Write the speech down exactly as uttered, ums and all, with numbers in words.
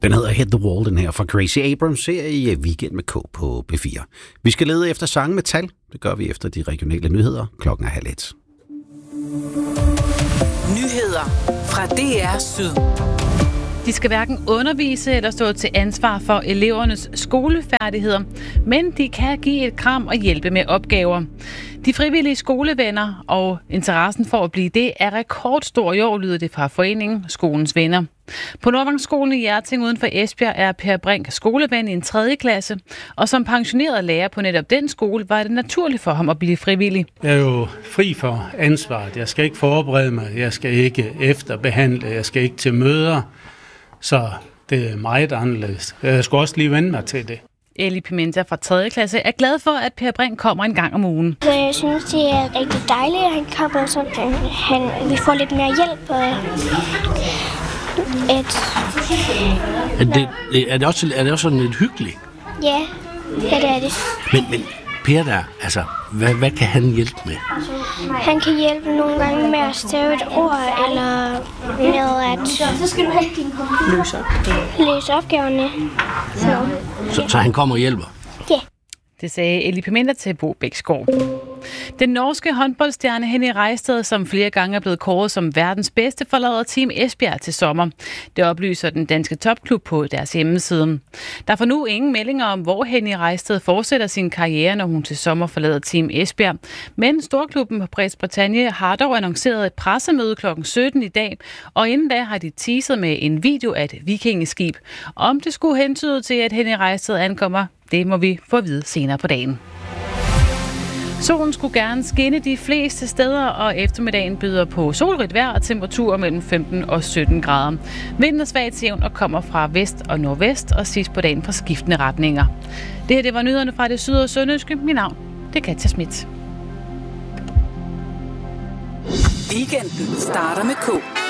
Den hedder Hit the Wall, den her fra Gracie Abrams, serie Weekend med K på B fire. Vi skal lede efter sange med tal. Det gør vi efter de regionale nyheder. Klokken er halv et. Nyheder fra D R Syd. De skal hverken undervise eller stå til ansvar for elevernes skolefærdigheder, men de kan give et kram og hjælpe med opgaver. De frivillige skolevenner og interessen for at blive det er rekordstor i år, lyder det fra foreningen Skolens Venner. På Nordvangsskolen i Hjerting uden for Esbjerg er Per Brink skoleven i en tredje klasse, og som pensioneret lærer på netop den skole, var det naturligt for ham at blive frivillig. Jeg er jo fri for ansvaret. Jeg skal ikke forberede mig, jeg skal ikke efterbehandle, jeg skal ikke til møder, så det er meget anderledes. Jeg skal også lige vende mig til det. Ellie Pimenta fra tredje klasse er glad for, at Per Brink kommer en gang om ugen. Så jeg synes, det er rigtig dejligt, at han kommer, så han, vi får lidt mere hjælp. Og et, er, det, er, det også, er det også sådan lidt hyggeligt? Ja, ja det er det. Men, men Per der, altså, hvad, hvad kan han hjælpe med? Han kan hjælpe nogle gange med at stave et ord, eller med at så skal du løse, løse opgaverne. Så. Så, så han kommer og hjælper? Ja. Det sagde Ellie Pimenta til Bo Bæksgaard. Den norske håndboldstjerne Henny Reisted, som flere gange er blevet kåret som verdens bedste, forlader Team Esbjerg til sommer. Det oplyser den danske topklub på deres hjemmeside. Der får nu ingen meldinger om, hvor Henny Reisted fortsætter sin karriere, når hun til sommer forlader Team Esbjerg. Men storklubben på Bretagne har dog annonceret et pressemøde klokken sytten i dag, og inden da har de teaset med en video af et vikingeskib. Om det skulle hentyde til, at Henny Reisted ankommer, det må vi få at vide senere på dagen. Solen skulle gerne skinne de fleste steder, og eftermiddagen byder på solrigt vejr og temperaturer mellem femten og sytten grader. Vinden er svagt til jævn og kommer fra vest og nordvest, og sidst på dagen fra skiftende retninger. Det her det var nyhederne fra det syd- og sønderjyske. Mit navn det er Katja Schmidt. Weekenden starter med K.